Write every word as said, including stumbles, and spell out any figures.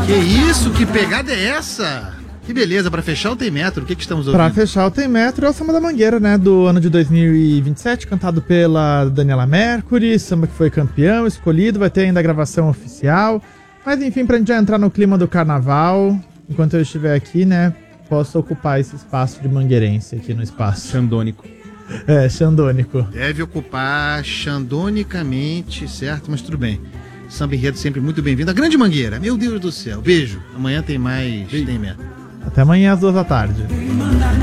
Que isso? Que pegada é essa? Que beleza, pra fechar o Tem Metro, o que que estamos ouvindo? Pra fechar o Tem Metro é o Samba da Mangueira, né, do ano de dois mil e vinte e sete, cantado pela Daniela Mercury, samba que foi campeão, escolhido, vai ter ainda a gravação oficial. Mas enfim, pra gente já entrar no clima do carnaval, enquanto eu estiver aqui, né, posso ocupar esse espaço de mangueirense aqui no espaço. Xandônico. É, xandônico. Deve ocupar xandonicamente, certo? Mas tudo bem. Samba Enredo sempre muito bem-vindo. A Grande Mangueira, meu Deus do céu. Beijo. Amanhã tem mais Tem Metro. Até amanhã às duas da tarde.